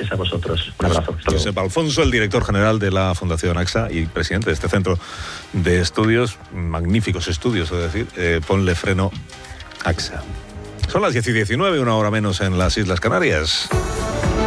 gracias a vosotros. Un abrazo. Josep Alfonso, el director general de la Fundación AXA y presidente de este centro de estudios, magníficos estudios, es decir, Ponle Freno AXA. Son las 10:19, una hora menos en las Islas Canarias.